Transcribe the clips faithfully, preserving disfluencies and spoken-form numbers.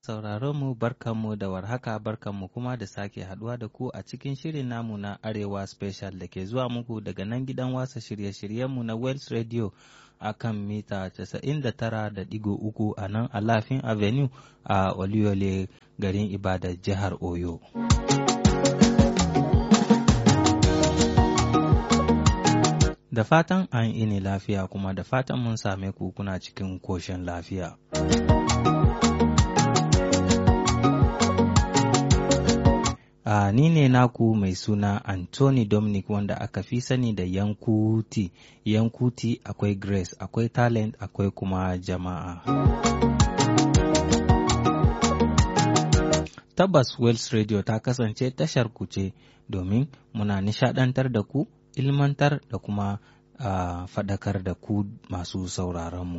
Sauraronmu barkanmu da warhaka barkanmu kuma da sake haduwa da ku a cikin shirin namu na Arewa Special da ke zuwa muku daga nan gidan wasa shirye-shiryenmu na Wells Radio a kan mita casa'in da tara da digo uku a nan Alafin Avenue a Oluyole garin Ibadan jihar Oyo. Da fatan an ini lafiya kuma da fatan mun same ku kuna cikin koshin lafiya. Uh, ni ne naku mai suna Anthony Dominic wanda aka fi sani da Yankuti. Yankuti akwai Grace, akwai Talent, akwai kuma Jama'a. Tabbas Wells Radio ta kasance tashar ku ce domin muna nishadantar da ku, ilmantar da kuma uh, faɗakar da ku masu sauraronmu.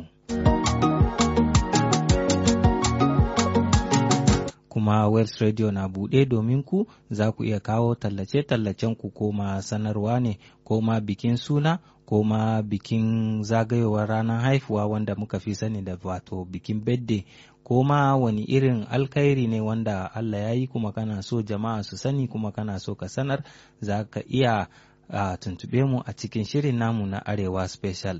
Kuma Wells Radio na buɗe domin ku za ku iya kawo tallace-tallacen ku ko ma sanarwa ne ko ma bikin suna ko ma bikin zagayowar ranar haifuwa wanda muka fi sani da wato bikin birthday ko ma wani irin alkhairi ne wanda Allah ya yi kuma kana so jama'a su sani kuma kana so ka sanar za ka iya uh, tuntube mu a cikin shirin namu na Arewa Special.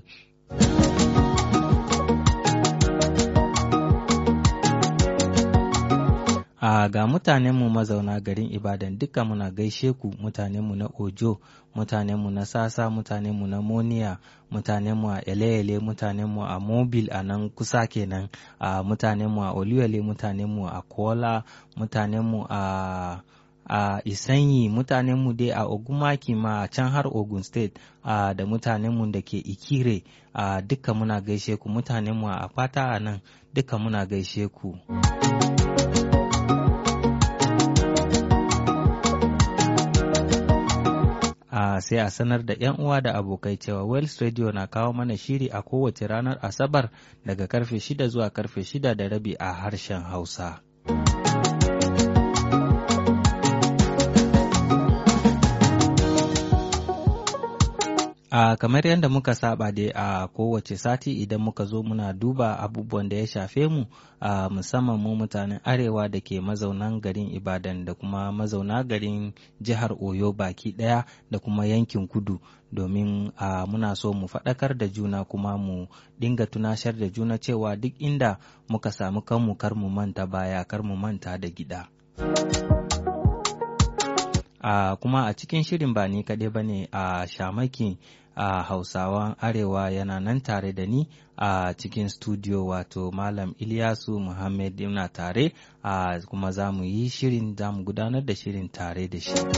A ga mutanenmu mazauna garin Ibadan duka muna gaishe ku, mutanenmu na Ojo, mutanenmu na Sasa, mutanenmu na Moniya, mutanenmu a Eleyele, mutanenmu a Mobil a nan kusa kenan, a mutanenmu a Oluyole, mutanenmu a Kola, mutanenmu a a Isanyi, mutanenmu dai a Ogumaki ma a can har Ogun State, a da mutanenmu da ke Ikire, a duka muna gaishe ku, mutanenmu a Apata a nan duka muna gaishe ku. Uh, sai a sanar da 'yan uwa da abokai cewa Wells Radio na kawo mana shiri a kowace ranar Asabar daga karfe shida zuwa karfe shida da rabi a harshen Hausa. Uh, kamar yadda muka saba dai a uh, kowace sati idan muka zo muna duba abubuwan da ya shafe mu uh, musamman mu mutanen arewa da ke mazaunan garin Ibadan da kuma mazauna garin jihar Oyo baki daya da kuma yankin kudu domin uh, muna so mu faɗakar da juna kuma mu dinga tunashar da juna cewa duk inda muka samu kanmu kar mu manta baya kar mu manta da gida. Uh, kuma a cikin shirin ba ni kaɗai ba ne a uh, shamaki a uh, hausawan arewa yana nan tare da ni a uh, cikin studio wato Malam Ilyasu Muhammad yana tare uh, kuma za mu yi shirin za mu gudanar da shirin tare da shi.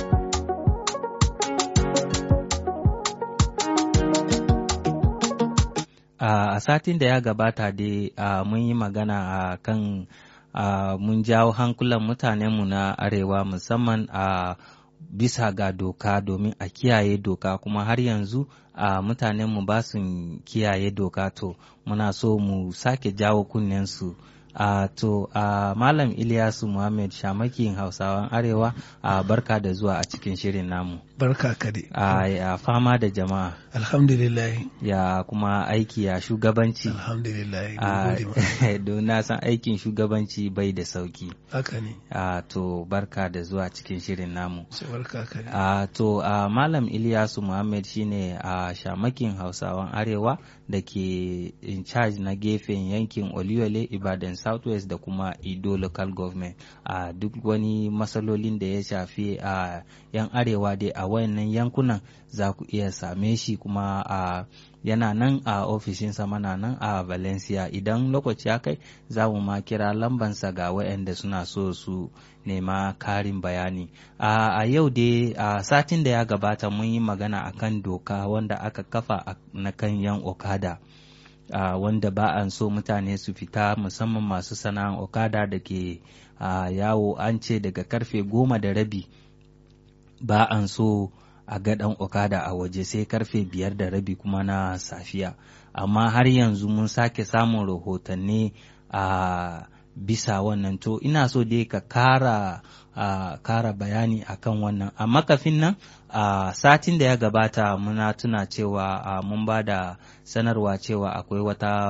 Uh, a satin da ya gabata dai uh, mun yi magana a uh, kan uh, mun jawo hankulan mutanenmu na arewa musamman a uh, bisa ga doka domin a kiyaye doka kuma har yanzu a mutanenmu ba su kiyaye doka to muna so mu sake jawo kunnensu. Uh, to uh, Malam Ilyasu Muhammad Shamakin Hausawan Arewa uh, barka da zuwa a cikin shirin namu. Barka kade. Uh, ya fama da jama'a. Alhamdulillah. Ya kuma aiki ya shugabanci. Alhamdulillah. Uh, don na san aikin shugabanci bai da sauki. Haka ne. Uh, to barka da zuwa cikin shirin namu. Barka kade. Uh, to uh, Malam Ilyasu Muhammad shine uh, Shamakin Hausawan Arewa da ke in charge na gefen yankin Oluyole Ibadan Southwest da kuma Ido Local Government a uh, duk wani matsalolin da ya shafi a uh, yan arewa dai a wayannan yankunan za ku iya same shi kuma a uh, yana nan a uh, ofishinsa mana nan a uh, Valencia idan lokaci ya kai za mu ma kira lambansa ga wayanda suna so su nema karin bayani a uh, yau dai a uh, satin da ya gabata mun yi magana akan doka wanda aka kafa na kan yan okada Uh, wanda ba an so mutane su fita musamman masu sana'an okada da ke uh, yawo an ce daga karfe goma da rabi ba an so a ga ɗan okada a waje sai karfe biyar da rabi kuma na safiya amma har yanzu mun sake samun rahotanni a uh, bisa wannan to ina so dai ka kara uh, kara bayani akan wannan amma kafin nan a uh, satin da ya gabata muna tuna cewa uh, mun ba da sanarwa cewa akwai wata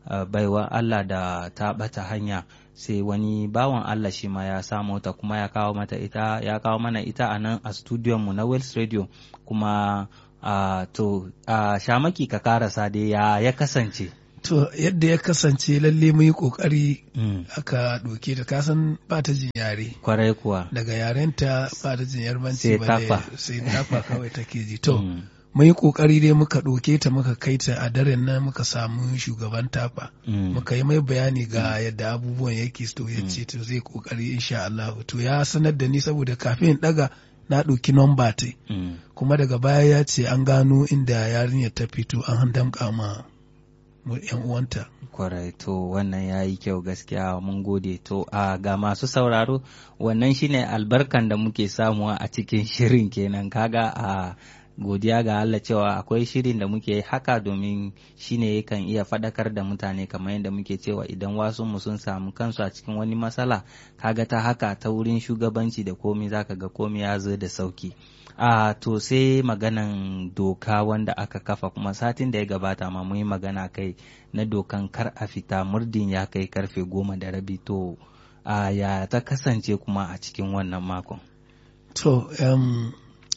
uh, baiwa Allah da ta bata hanya, sai wani bawan Allah shi ma ya samu ta kuma ya kawo mata ita ya kawo mana ita a nan a studion mu na Wells Radio. Kuma uh, to uh, Shamaki ka karasa dai ya ya kasance. To yadda ya kasance lalle mun yi kokari Mm. aka doke ta, kasan ba ta jin yare, Kwarai kuwa. daga yarenta ba ta jin yarbanci Sai ba tafa. sai tafa kawai take ji. To Mm. mun yi kokari dai muka doke ta muka kai ta a daren nan muka samu shugaban tafa. Mm. Muka yi mai bayani ga yadda abubuwan yake, to ya ce to zai kokari insha Allah. To ya sanar da ni saboda kafin in daga na ɗauki nomba ta, Mm. kuma daga baya ya ce an gano inda yarinyar ta fito an damƙa ma mu yan uwanta. Kwarai, to wannan ya yi kyau gaskiya, mun gode. To a ga masu sauraro, wannan shine albarkan da muke samuwa a cikin shirin kenan. Kaga a godiya ga Allah cewa akwai shirin da muke haka domin shine yakan iya faɗakar da mutane, kamar yadda muke cewa idan wasu mu sun samu kansu a cikin wani matsala, kaga ta haka ta wurin shugabanci da komi zaka ga komi ya zo da sauki. a to sai maganan doka wanda aka kafa, kuma satin da ya gabata ma mun yi magana kai na dokan kar a fita murdin ya kai karfe goma da rabi. To a ya ta kasance kuma a cikin wannan makon? To um,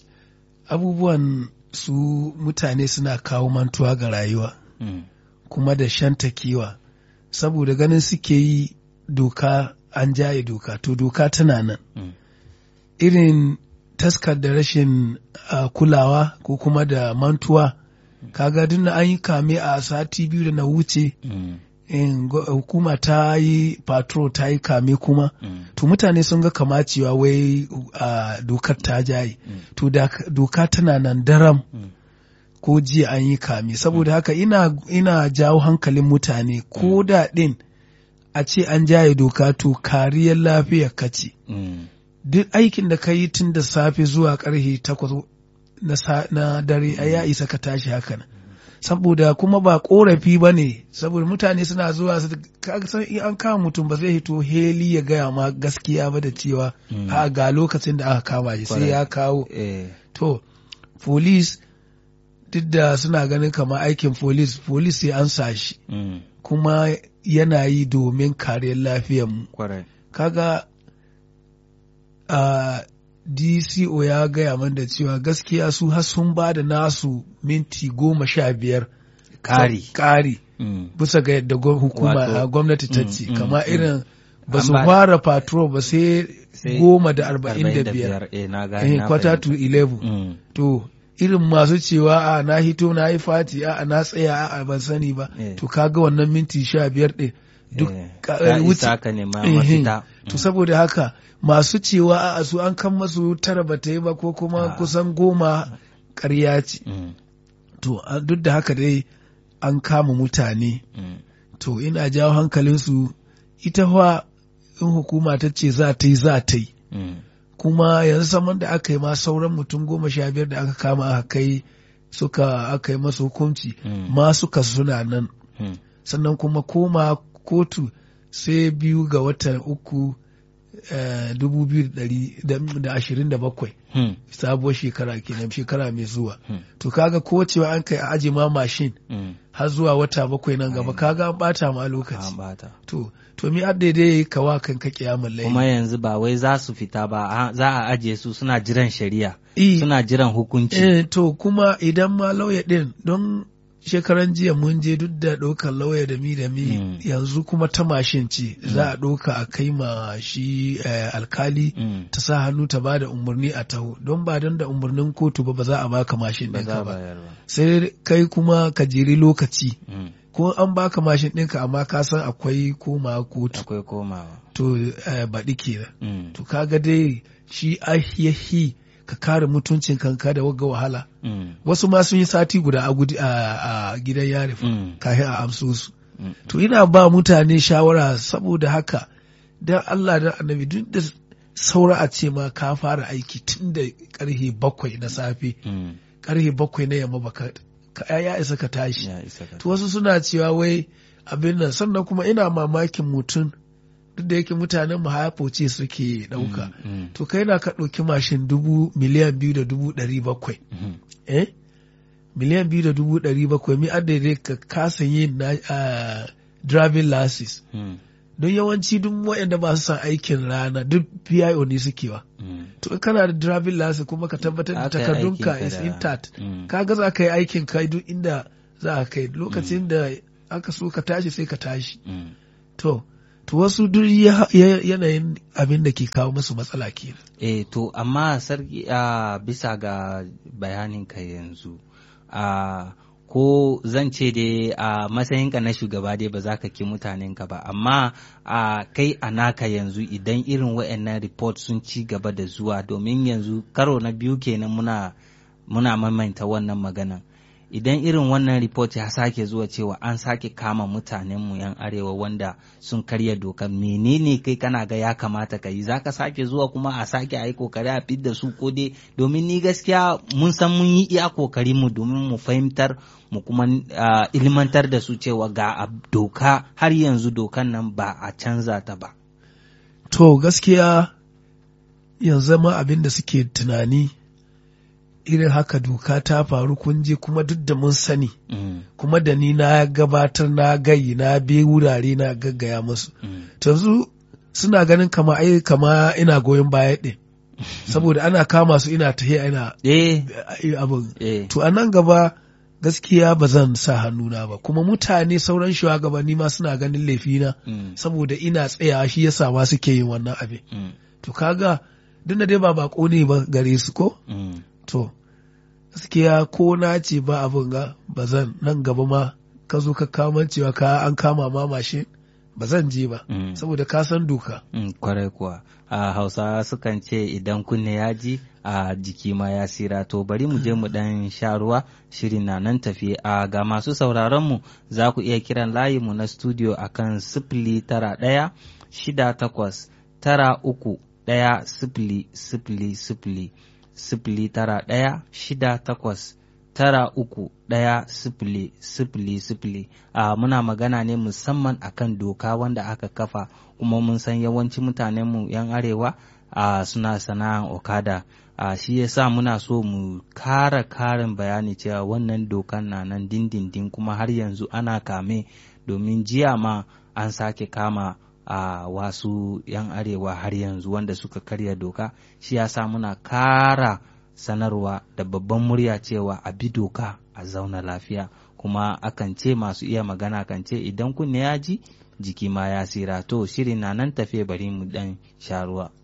abubuwan su mutane suna kawo mantuwa ga rayuwa mm. kuma da shantakewa, saboda ganin suke yi doka an jaye doka, to doka tana nan. mm. Irin taskar da rashin uh, kulawa ko kuma da mantuwa, kaga duk an yi kame a sati biyu da na wuce. mm. in hukuma ta yi patrol ta yi kame kuma. mm. To mutane sun ga kama cewa wai uh, dokar ta jaye. mm. To da, doka tana nan daram. mm. ko jiya an yi kame, saboda haka ina, ina jawo hankalin mutane ko da ɗin a ce an jaye doka, to kariyar lafiyar ka ce. mm. Duk aikin da ka yi tun da safe zuwa karfe takwas na, na dare a ya isa ka tashi haka nan. Saboda kuma ba korafi ba ne, saboda mutane suna zuwa su san in an kama mutum ba zai hito heli ya gaya ma gaskiya ba da cewa mm. a ga lokacin da aka kama shi sai ya kawo. eh. To police duk da suna ganin kamar aikin police police sai an sa shi mm. kuma yana yi domin kariyar lafiyarmu. Kwarai. Kaga uh, D C O ya gaya man da cewa gaskiya su har sun ba da nasu minti goma sha biyar Kari. kari mm. bisa ga yadda hukuma Wato, gwamnati ta mm, ce mm, kama mm. irin ba su An ba- fara patrol ba sai Sai goma da arba'in da arba'in da biyar eh, na gani, eh, na quarter fahimta. to eleven. mm. To irin masu cewa a na hito na yi fati a na tsaya a ban sani ba. Eh. To kaga wannan minti sha biyar ɗin duk Eh, ka- ya wuce. isa ka nema Ehem. mafita. To saboda haka masu cewa a su an kan masu tara ba ta yi ba ko kuma Ah. kusan goma ƙarya ce. mm. To a- duk da haka dai an kama mutane. mm. To ina jawo hankalinsu, ita fa in hukuma ta ce za ta yi za ta yi. mm. Kuma yanzu saman da aka yi ma sauran mutum goma sha biyar da aka kama aka kai suka aka yi masu hukunci Mm. ma suka suna nan. mm. Sannan kuma koma kotu sai biyu ga watan uku eh, dubu biyu da ɗari da- da ashirin da bakwai mm. sabuwar shekara kenan, shekara mai zuwa. mm. To kaga ko cewa an kai a aje ma mashin mm. har zuwa wata bakwai nan gaba, Ai. kaga an bata ma An lokaci. bata. To to mi har daidai ka wa kanka kiyamul Kuma layli. yanzu ba wai za su fita ba, a- za a ajiye su suna jiran shari'a, Eh, suna jiran hukunci. eh, to kuma idan ma lauya din don shekaran jiya mun je duk da ɗaukar lauya da mi da mi Mm. yanzu kuma ta mashin ce za a ɗauka a kai ma shi eh, alkali Mm. ta sa hannu ta ba da umarni a taho, don ba don da umarnin kotu ba ba za a baka mashin Ba za ɗinka a ba, bayar ba. sai kai kuma ka jiri lokaci Mm. ko an baka mashin ɗinka amma ka san akwai koma kotu. Akwai komawa. To eh, baɗi kenan. Mm. To kaga dai shi ahiyahi ka kare mutuncin kanka da wagga wahala. Mm. Wasu ma sun yi sati guda a, gudi, a, a gidan yari fa, Mm. kafin a amso su. Mm. To ina ba mutane shawara saboda haka, dan Allah da annabi duk da saura a ce ma ka fara aiki tun da karfe bakwai na safe, Mm. karfe bakwai na yamma baka ka ya isa ka tashi. Ya isa ka. To wasu suna cewa wai abin nan, sannan kuma ina mamakin mutum duk da yake mutanen mu hayafo ce suke ɗauka. Mm. Mm. To kai na ka ɗauki mashin dubu miliyan biyu da dubu ɗari bakwai. Mhm. Eh? Miliyan biyu da dubu ɗari bakwai mi an daidai ka kasa yin na, ah, driving license. Mm. Don yawanci duk waɗanda ba su san aikin rana duk P I O ne suke wa. Mm. To in kana da driving license kuma ka tabbatar da Aka yi takardunka aikinka is da- intact. Mm. Kaga za ka yi aikin kai duk inda za a kai lokacin da aka so ka tashi sai ka tashi. Mm. To, to wasu duk ya- ya- yanayin abin da ke kawo musu matsala kenan. Eh to amma sarki a bisa ga bayanin ka yanzu a ko zan ce dai a matsayinka na shugaba dai ba za ka ki mutanenka ba amma a kai a naka yanzu idan irin waɗannan report sun ci gaba da zuwa domin yanzu karo na biyu kenan muna muna maimaita wannan maganan idan irin wannan report ya sake zuwa cewa an sake kama mutanenmu yan arewa wanda sun karya dokar menene kai kana ga ya kamata ka yi zaka sake zuwa kuma a sake a yi kokari a fidda su ko dai domin ni gaskiya mun san mun yi iya kokari mu domin mu fahimtar mu kuma uh, ilmantar da su cewa ga doka har yanzu dokan nan ba a canza ta ba. To gaskiya yanzu ma abin da suke tunani irin haka doka ta faru kun je kuma duk da mun sani Mm. kuma da ni na gabatar na gayi na bi wurare na gaggaya musu. Mm. To yanzu suna ganin kama ai kama ina goyon baya ɗin saboda ana kama su ina tahiya ina Eh, abin. eh. To a nan gaba gaskiya ba zan sa hannuna ba kuma mutane sauran shugabanni ma suna ganin laifina Mm. saboda ina tsayawa shi yasa ma suke yin wannan abin. Mm. To kaga duk da dai ba bako ne ba gare su ko? Mm. To gaskiya ko na ce ba abin ga ba zan nan gaba ma ka zo ka kama cewa ka an kama ma mashin ba zan je ba Mm. saboda ka san doka. Mm, kwarai kuwa a hausa sukan ce idan kunne ya ji a jiki ma ya sira to bari mu je mu dan sha ruwa shirin na nan tafi a ga masu sauraron mu za ku iya kiran layin mu na studio akan sifili tara ɗaya shida takwas tara uku ɗaya sifili sifili sifili sifili tara ɗaya shida takwas tara uku ɗaya sifili sifili sifili a muna magana ne musamman akan doka wanda aka kafa kuma mun san yawanci mutanenmu yan arewa a suna sana'an okada a shi yasa muna so mu kara karin bayani cewa wannan dokan na nan dindindin kuma har yanzu ana kame domin jiya ma an sake kama a wasu yan arewa har yanzu wanda suka karya doka shi yasa muna kara sanarwa da babban murya cewa a bi doka a zauna lafiya kuma akan ce masu iya magana kan ce idan kunne ya ji jiki ma ya sira to shirin na nan tafe bari mu dan sharuwa.